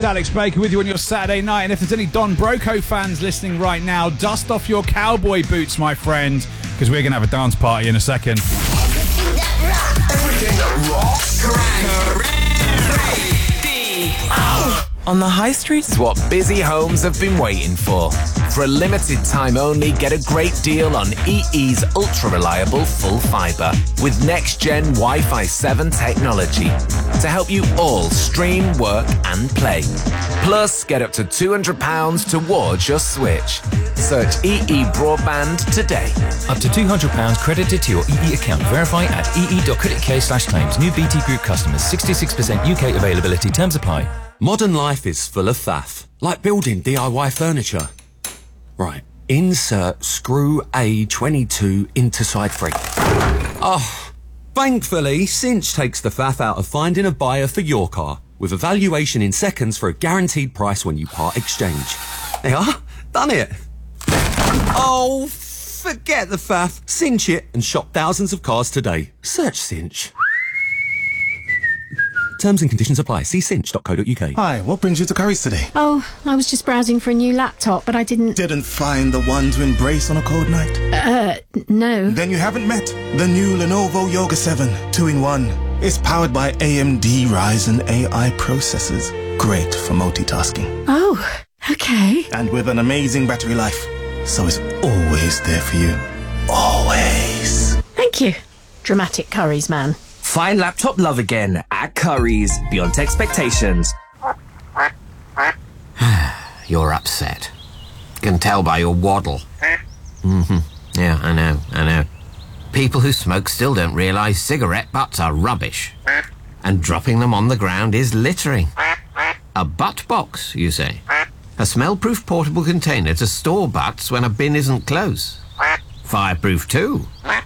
Alex Baker with you on your Saturday night. And if there's any Don Broco fans listening right now, dust off your cowboy boots, my friend, because we're going to have a dance party in a second. Everything that rocks. On the high street? It's what busy homes have been waiting for. For a limited time only, get a great deal on EE's ultra-reliable full fibre with next-gen Wi-Fi 7 technology to help you all stream, work and play. Plus, get up to £200 towards your switch. Search EE Broadband today. Up to £200 credited to your EE account. Verify at ee.co.uk/claims. New BT Group customers. 66% UK availability. Terms apply. Modern life is full of faff, like building DIY furniture. Right, insert screw A22 into side 3. Oh, thankfully, Cinch takes the faff out of finding a buyer for your car, with a valuation in seconds for a guaranteed price when you part exchange. They are, done it. Oh, forget the faff. Cinch it and shop thousands of cars today. Search Cinch. Terms and conditions apply. See cinch.co.uk. Hi, what brings you to Curry's today? Oh, I was just browsing for a new laptop, but I didn't find the one to embrace on a cold night? No. Then you haven't met the new Lenovo Yoga 7 2-in-1. It's powered by AMD Ryzen AI processors. Great for multitasking. Oh, okay. And with an amazing battery life. So it's always there for you. Always. Thank you. Dramatic Curry's man. Find laptop love again at Curry's, beyond expectations. You're upset. Can tell by your waddle. Yeah, I know. People who smoke still don't realise cigarette butts are rubbish. And dropping them on the ground is littering. A butt box, you say? A smell-proof portable container to store butts when a bin isn't close. Fireproof too.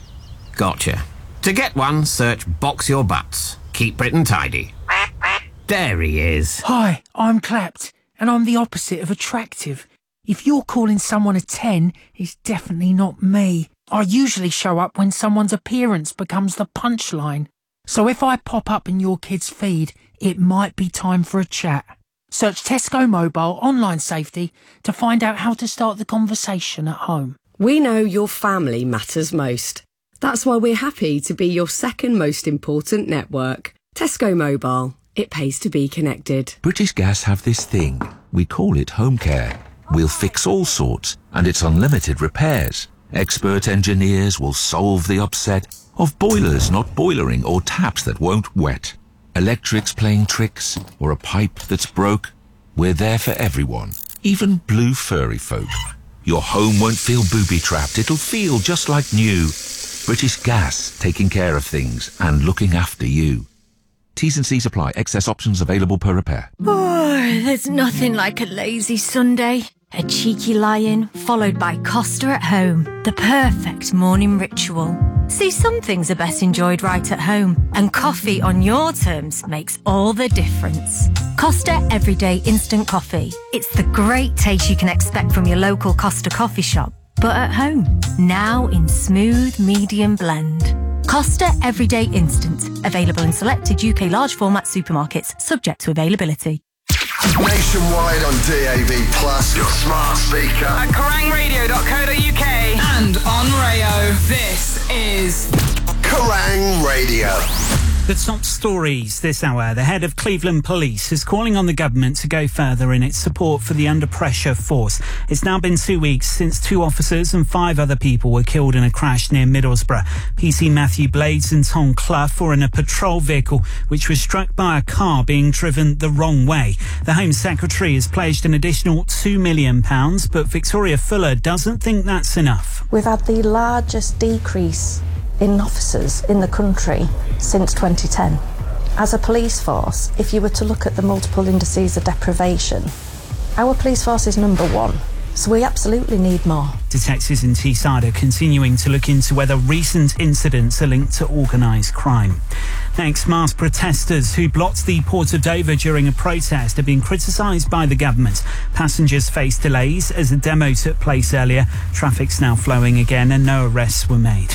Gotcha. To get one, search Box Your Butts. Keep Britain tidy. There he is. Hi, I'm Clapped, and I'm the opposite of attractive. If you're calling someone a 10, it's definitely not me. I usually show up when someone's appearance becomes the punchline. So if I pop up in your kid's feed, it might be time for a chat. Search Tesco Mobile Online Safety to find out how to start the conversation at home. We know your family matters most. That's why we're happy to be your second most important network. Tesco Mobile. It pays to be connected. British Gas have this thing. We call it home care. We'll fix all sorts, and it's unlimited repairs. Expert engineers will solve the upset of boilers not boilering or taps that won't wet. Electrics playing tricks, or a pipe that's broke. We're there for everyone, even blue furry folk. Your home won't feel booby-trapped. It'll feel just like new. British Gas, taking care of things and looking after you. T's and C's apply. Excess options available per repair. Oh, there's nothing like a lazy Sunday. A cheeky lie-in, followed by Costa at home. The perfect morning ritual. See, some things are best enjoyed right at home, and coffee on your terms makes all the difference. Costa Everyday Instant Coffee. It's the great taste you can expect from your local Costa coffee shop, but at home. Now in smooth medium blend. Costa Everyday Instant. Available in selected UK large format supermarkets, subject to availability. Nationwide on DAB+, your smart speaker. At KerrangRadio.co.uk and on Rayo. This is Kerrang Radio. The top stories this hour. The head of Cleveland Police is calling on the government to go further in its support for the under pressure force. It's now been 2 weeks since 2 officers and 5 other people were killed in a crash near Middlesbrough. PC Matthew Blades and Tom Clough were in a patrol vehicle which was struck by a car being driven the wrong way. The Home Secretary has pledged an additional £2 million, but Victoria Fuller doesn't think that's enough. We've had the largest decrease in officers in the country since 2010. As a police force, if you were to look at the multiple indices of deprivation, our police force is number 1. So we absolutely need more. Detectives in Teesside are continuing to look into whether recent incidents are linked to organised crime. Next, masked protesters who blocked the Port of Dover during a protest have been criticised by the government. Passengers faced delays as a demo took place earlier. Traffic's now flowing again and no arrests were made.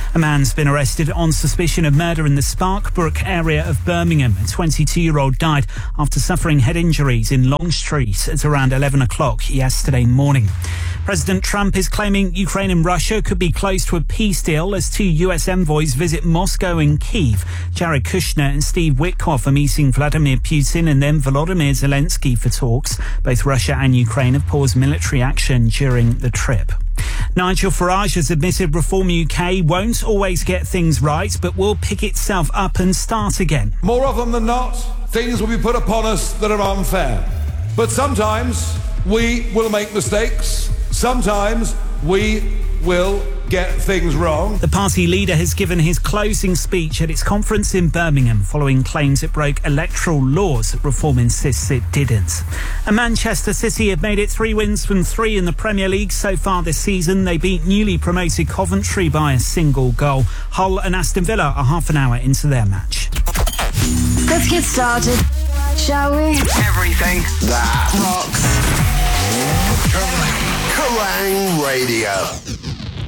A man's been arrested on suspicion of murder in the Sparkbrook area of Birmingham. A 22-year-old died after suffering head injuries in Long Street at around 11 o'clock yesterday morning. President Trump is claiming Ukraine and Russia could be close to a peace deal as two US envoys visit Moscow and Kyiv. Jared Kushner and Steve Witkoff are meeting Vladimir Putin and then Volodymyr Zelensky for talks. Both Russia and Ukraine have paused military action during the trip. Nigel Farage has admitted Reform UK won't always get things right, but will pick itself up and start again. More often than not, things will be put upon us that are unfair. But sometimes we will make mistakes. Sometimes we will get things wrong. The party leader has given his closing speech at its conference in Birmingham following claims it broke electoral laws. Reform insists it didn't. And Manchester City have made it 3 wins from 3 in the Premier League so far this season. They beat newly promoted Coventry by a single goal. Hull and Aston Villa are half an hour into their match. Let's get started, shall we? Everything that rocks. Kerrang Radio!